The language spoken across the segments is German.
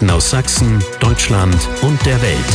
Nachrichten aus Sachsen, Deutschland und der Welt.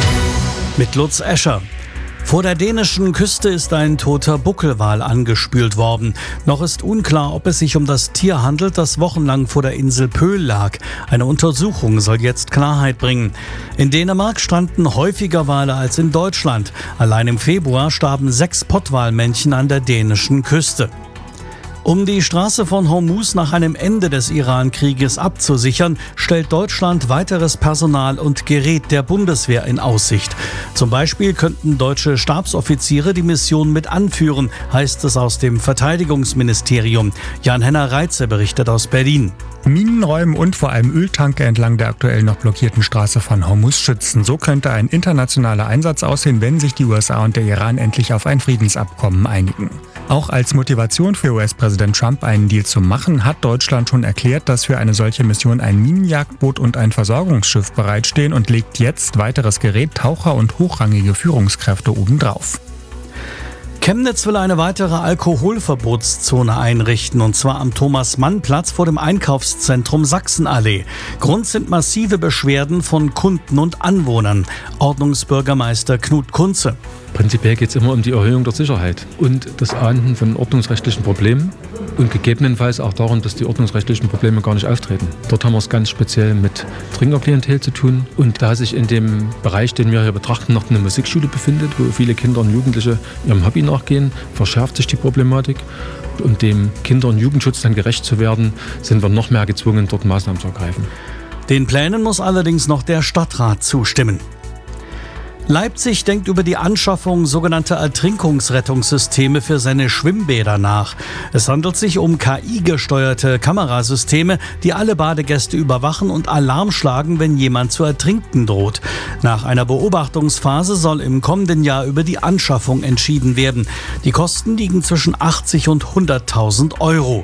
Mit Lutz Escher. Vor der dänischen Küste ist ein toter Buckelwal angespült worden. Noch ist unklar, ob es sich um das Tier handelt, das wochenlang vor der Insel Pöhl lag. Eine Untersuchung soll jetzt Klarheit bringen. In Dänemark stranden häufiger Wale als in Deutschland. Allein im Februar starben 6 Pottwalmännchen an der dänischen Küste. Um die Straße von Hormuz nach einem Ende des Iran-Krieges abzusichern, stellt Deutschland weiteres Personal und Gerät der Bundeswehr in Aussicht. Zum Beispiel könnten deutsche Stabsoffiziere die Mission mit anführen, heißt es aus dem Verteidigungsministerium. Jan-Henner Reitze berichtet aus Berlin. Minen räumen und vor allem Öltanker entlang der aktuell noch blockierten Straße von Hormuz schützen. So könnte ein internationaler Einsatz aussehen, wenn sich die USA und der Iran endlich auf ein Friedensabkommen einigen. Auch als Motivation für US-Präsident Trump, einen Deal zu machen, hat Deutschland schon erklärt, dass für eine solche Mission ein Minenjagdboot und ein Versorgungsschiff bereitstehen und legt jetzt weiteres Gerät, Taucher und hochrangige Führungskräfte obendrauf. Chemnitz will eine weitere Alkoholverbotszone einrichten, und zwar am Thomas-Mann-Platz vor dem Einkaufszentrum Sachsenallee. Grund sind massive Beschwerden von Kunden und Anwohnern. Ordnungsbürgermeister Knut Kunze. Prinzipiell geht es immer um die Erhöhung der Sicherheit und das Ahnden von ordnungsrechtlichen Problemen und gegebenenfalls auch darum, dass die ordnungsrechtlichen Probleme gar nicht auftreten. Dort haben wir es ganz speziell mit Trinkerklientel zu tun, und da sich in dem Bereich, den wir hier betrachten, noch eine Musikschule befindet, wo viele Kinder und Jugendliche ihrem Hobby nachgehen, verschärft sich die Problematik. Um dem Kinder- und Jugendschutz dann gerecht zu werden, sind wir noch mehr gezwungen, dort Maßnahmen zu ergreifen. Den Plänen muss allerdings noch der Stadtrat zustimmen. Leipzig denkt über die Anschaffung sogenannter Ertrinkungsrettungssysteme für seine Schwimmbäder nach. Es handelt sich um KI-gesteuerte Kamerasysteme, die alle Badegäste überwachen und Alarm schlagen, wenn jemand zu ertrinken droht. Nach einer Beobachtungsphase soll im kommenden Jahr über die Anschaffung entschieden werden. Die Kosten liegen zwischen 80 und 100.000 Euro.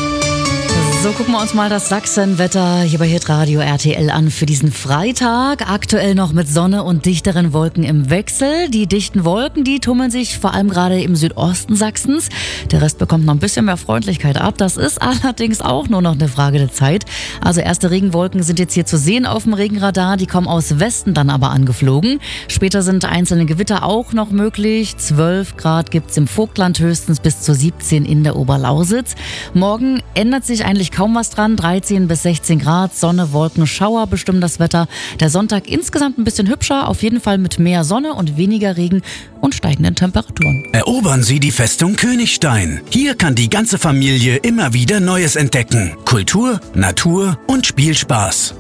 So, gucken wir uns mal das Sachsenwetter hier bei Hitradio RTL an für diesen Freitag. Aktuell noch mit Sonne und dichteren Wolken im Wechsel. Die dichten Wolken, die tummeln sich vor allem gerade im Südosten Sachsens. Der Rest bekommt noch ein bisschen mehr Freundlichkeit ab. Das ist allerdings auch nur noch eine Frage der Zeit. Also erste Regenwolken sind jetzt hier zu sehen auf dem Regenradar. Die kommen aus Westen dann aber angeflogen. Später sind einzelne Gewitter auch noch möglich. 12 Grad gibt's im Vogtland, höchstens bis zu 17 in der Oberlausitz. Morgen ändert sich eigentlich kaum was dran, 13 bis 16 Grad, Sonne, Wolken, Schauer bestimmen das Wetter. Der Sonntag insgesamt ein bisschen hübscher, auf jeden Fall mit mehr Sonne und weniger Regen und steigenden Temperaturen. Erobern Sie die Festung Königstein. Hier kann die ganze Familie immer wieder Neues entdecken. Kultur, Natur und Spielspaß.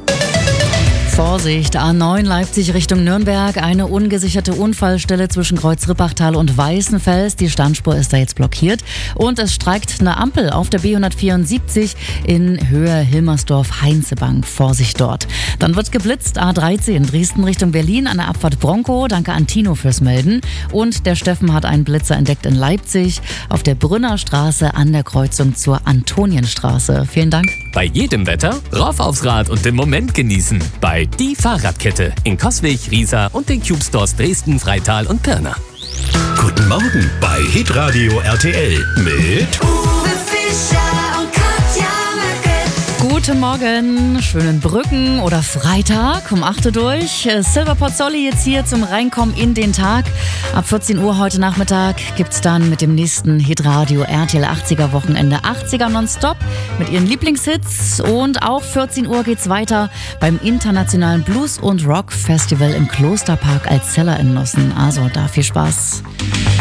Vorsicht, A9 Leipzig Richtung Nürnberg, eine ungesicherte Unfallstelle zwischen Kreuz-Rippachtal und Weißenfels. Die Standspur ist da jetzt blockiert und es streikt eine Ampel auf der B174 in Höhe Hilmersdorf-Heinzebank. Vorsicht dort. Dann wird geblitzt, A13 Dresden Richtung Berlin an der Abfahrt Bronco. Danke an Tino fürs Melden. Und der Steffen hat einen Blitzer entdeckt in Leipzig auf der Brünner Straße an der Kreuzung zur Antonienstraße. Vielen Dank. Bei jedem Wetter rauf aufs Rad und den Moment genießen. Bei Die Fahrradkette in Coswig, Riesa und den Cube Stores Dresden, Freital und Pirna. Guten Morgen bei Hitradio RTL mit Uwe Fischer und Katja Möcke. Guten Morgen, schönen Brücken oder Freitag um 8 Uhr durch. Silver Pozzolli jetzt hier zum Reinkommen in den Tag. Ab 14 Uhr heute Nachmittag gibt's dann mit dem nächsten Hitradio RTL 80er Wochenende 80er nonstop mit ihren Lieblingshits. Und auch 14 Uhr geht's weiter beim internationalen Blues- und Rock-Festival im Klosterpark Alzella in Nossen. Also da viel Spaß.